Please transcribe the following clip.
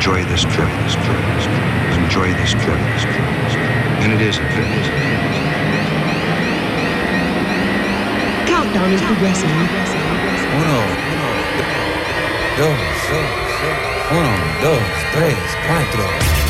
enjoy this trip. Enjoy this trip. And it is a trip. Countdown is progressing. Uno, dos, tres, cuatro.